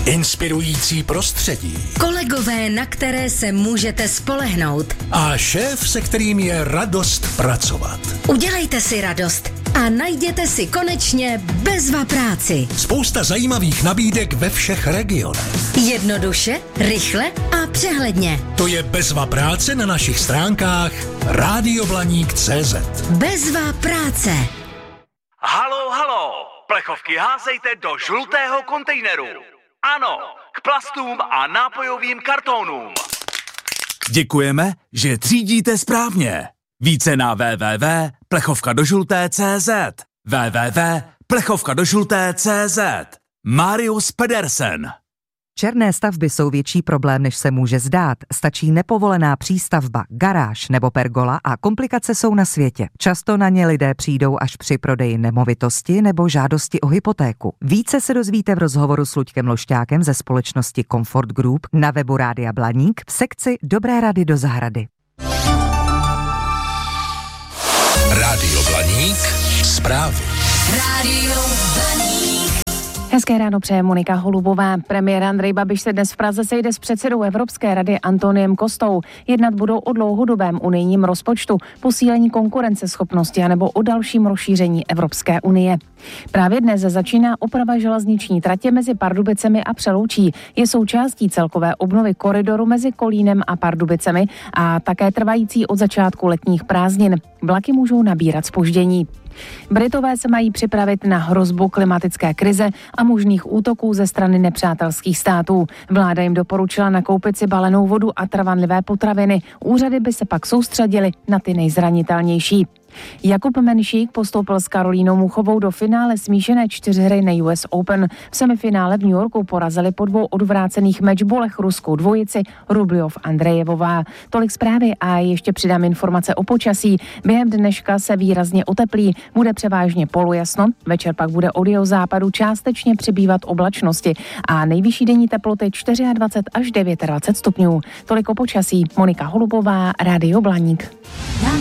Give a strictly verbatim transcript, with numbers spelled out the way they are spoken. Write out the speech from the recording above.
Inspirující prostředí. Kolegové, na které se můžete spolehnout. A šéf, se kterým je radost pracovat. Udělejte si radost a najděte si konečně Bezva práci. Spousta zajímavých nabídek ve všech regionech. Jednoduše, rychle a přehledně. To je Bezva práce na našich stránkách radioblaník tečka cé zet. Bezva práce. Halo, halo, plechovky házejte do žlutého kontejneru. Ano, k plastům a nápojovým kartonům. Děkujeme, že třídíte správně. Více na w w w tečka plechovka do žluté tečka cé zet. w w w tečka plechovka do žluté tečka cé zet. Marius Pedersen. Černé stavby jsou větší problém, než se může zdát. Stačí nepovolená přístavba, garáž nebo pergola a komplikace jsou na světě. Často na ně lidé přijdou až při prodeji nemovitosti nebo žádosti o hypotéku. Více se dozvíte v rozhovoru s Luďkem Lošťákem ze společnosti Comfort Group na webu Rádia Blaník v sekci Dobré rady do zahrady. Rádio Blaník, zprávy. Rádio Blaník. Hezké ráno přeje Monika Holubová. Premiér Andrej Babiš se dnes v Praze sejde s předsedou Evropské rady Antoniem Costou. Jednat budou o dlouhodobém unijním rozpočtu, posílení konkurenceschopnosti anebo o dalším rozšíření Evropské unie. Právě dnes začíná oprava železniční tratě mezi Pardubicemi a Přeloučí. Je součástí celkové obnovy koridoru mezi Kolínem a Pardubicemi a také trvající od začátku letních prázdnin. Vlaky můžou nabírat zpoždění. Britové se mají připravit na hrozbu klimatické krize a možných útoků ze strany nepřátelských států. Vláda jim doporučila nakoupit si balenou vodu a trvanlivé potraviny. Úřady by se pak soustředily na ty nejzranitelnější. Jakub Menšík postoupil s Karolínou Muchovou do finále smíšené čtyřhry na U S Open. V semifinále v New Yorku porazili po dvou odvrácených matchbolech ruskou dvojici Rubljov Andrejevová. Tolik zprávy a ještě přidám informace o počasí. Během dneška se výrazně oteplí, bude převážně polojasno, večer pak bude od jihozápadu částečně přibývat oblačnosti a nejvyšší denní teploty dvacet čtyři až dvacet devět stupňů. Tolik o počasí. Monika Holubová, Rádio Blaník.